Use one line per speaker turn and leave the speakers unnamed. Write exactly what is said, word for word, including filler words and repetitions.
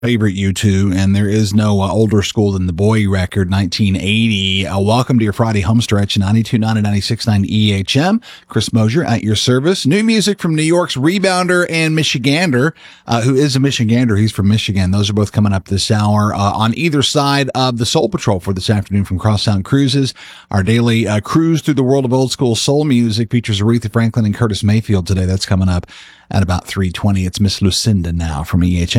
Favorite U two, and there is no uh, older school than the Bowie record, nineteen eighty. Uh, welcome to your Friday home stretch, ninety-two point nine and ninety-six point nine E H M. Chris Mosier at your service. New music from New York's rebounder and Michigander, uh, who is a Michigander. He's from Michigan. Those are both coming up this hour uh, on either side of the Soul Patrol for this afternoon from Crosstown Cruises. Our daily uh, cruise through the world of old school soul music features Aretha Franklin and Curtis Mayfield today. That's coming up at about three twenty. It's Miss Lucinda now from E H M.